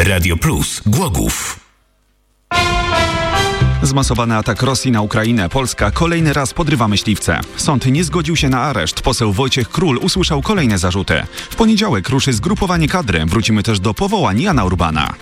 Radio Plus Głogów. Zmasowany atak Rosji na Ukrainę. Polska kolejny raz podrywa myśliwce. Sąd nie zgodził się na areszt. Poseł Wojciech Król usłyszał kolejne zarzuty. W poniedziałek ruszy zgrupowanie kadry. Wrócimy też do powołań Jana Urbana.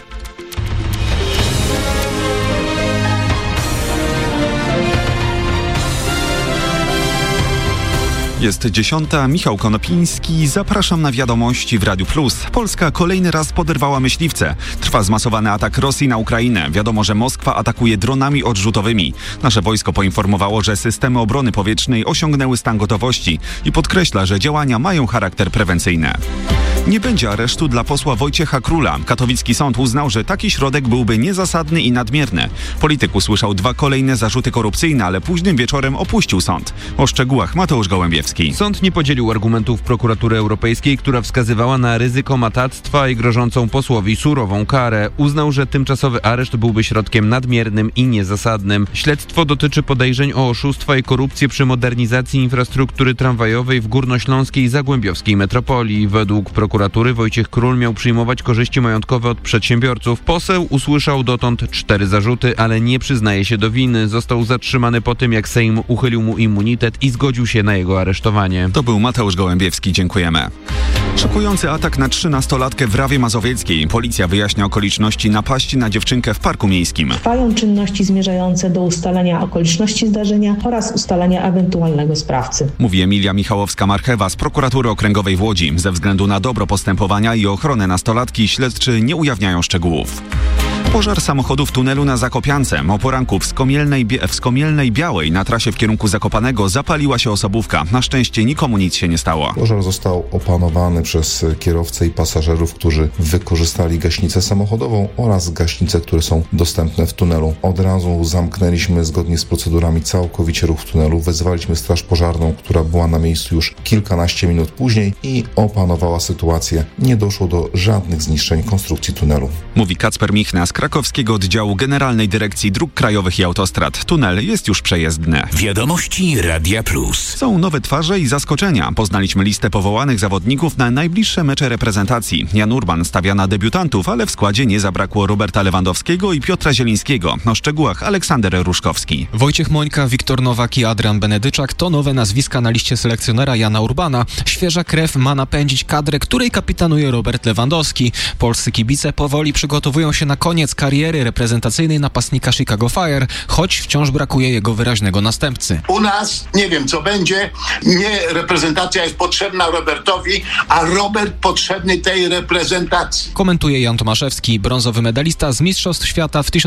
Jest 10. Michał Konopiński. Zapraszam na wiadomości w Radiu Plus. Polska kolejny raz poderwała myśliwce. Trwa zmasowany atak Rosji na Ukrainę. Wiadomo, że Moskwa atakuje dronami odrzutowymi. Nasze wojsko poinformowało, że systemy obrony powietrznej osiągnęły stan gotowości i podkreśla, że działania mają charakter prewencyjny. Nie będzie aresztu dla posła Wojciecha Króla. Katowicki sąd uznał, że taki środek byłby niezasadny i nadmierny. Polityk usłyszał 2 kolejne zarzuty korupcyjne, ale późnym wieczorem opuścił sąd. O szczegółach Mateusz Gołębiewski. Sąd nie podzielił argumentów prokuratury europejskiej, która wskazywała na ryzyko matactwa i grożącą posłowi surową karę. Uznał, że tymczasowy areszt byłby środkiem nadmiernym i niezasadnym. Śledztwo dotyczy podejrzeń o oszustwa i korupcję przy modernizacji infrastruktury tramwajowej w górnośląskiej i zagłębiowskiej metropolii. Według prokuratury Wojciech Król miał przyjmować korzyści majątkowe od przedsiębiorców. Poseł usłyszał dotąd 4 zarzuty, ale nie przyznaje się do winy. Został zatrzymany po tym, jak Sejm uchylił mu immunitet i zgodził się na jego aresztowanie. To był Mateusz Gołębiewski. Dziękujemy. Szokujący atak na 13-latkę w Rawie Mazowieckiej. Policja wyjaśnia okoliczności napaści na dziewczynkę w parku miejskim. Trwają czynności zmierzające do ustalenia okoliczności zdarzenia oraz ustalenia ewentualnego sprawcy. Mówi Emilia Michałowska-Marchewa z Prokuratury Okręgowej w Łodzi. Ze względu na dobro postępowania i ochronę nastolatki śledczy nie ujawniają szczegółów. Pożar samochodu w tunelu na Zakopiance. O poranku w Skomielnej Białej na trasie w kierunku Zakopanego zapaliła się osobówka. Na szczęście nikomu nic się nie stało. Pożar został opanowany przez kierowcę i pasażerów, którzy wykorzystali gaśnicę samochodową oraz gaśnice, które są dostępne w tunelu. Od razu zamknęliśmy zgodnie z procedurami całkowicie ruch w tunelu. Wezwaliśmy straż pożarną, która była na miejscu już kilkanaście minut później i opanowała sytuację. Nie doszło do żadnych zniszczeń konstrukcji tunelu. Mówi Kacper Michna z krakowskiego oddziału Generalnej Dyrekcji Dróg Krajowych i Autostrad. Tunel jest już przejezdny. Wiadomości Radia Plus. Są nowe twarze i zaskoczenia. Poznaliśmy listę powołanych zawodników na najbliższe mecze reprezentacji. Jan Urban stawia na debiutantów, ale w składzie nie zabrakło Roberta Lewandowskiego i Piotra Zielińskiego. O szczegółach Aleksander Ruszkowski. Wojciech Mońka, Wiktor Nowak i Adrian Benedyczak to nowe nazwiska na liście selekcjonera Jana Urbana. Świeża krew ma napędzić kadrę, której kapitanuje Robert Lewandowski. Polscy kibice powoli przygotowują się na koniec kariery reprezentacyjnej napastnika Chicago Fire, choć wciąż brakuje jego wyraźnego następcy. U nas nie wiem co będzie, nie reprezentacja jest potrzebna Robertowi, a Robert potrzebny tej reprezentacji. Komentuje Jan Tomaszewski, brązowy medalista z Mistrzostw Świata w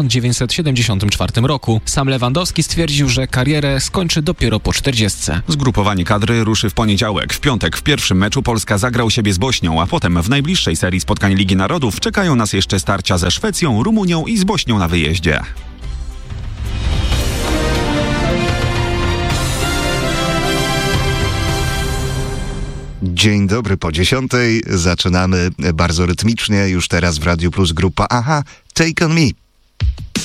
1974 roku. Sam Lewandowski stwierdził, że karierę skończy dopiero po 40. Zgrupowanie kadry ruszy w poniedziałek. W piątek w pierwszym meczu Polska zagra u siebie z Bośnią, a potem w najbliższej serii spotkań Ligi Narodów czekają nas jeszcze starcia ze Szwecją, Rumunią i z Bośnią na wyjeździe. Dzień dobry, po 10:00 zaczynamy bardzo rytmicznie, już teraz w Radiu Plus grupa AHA, Take On Me.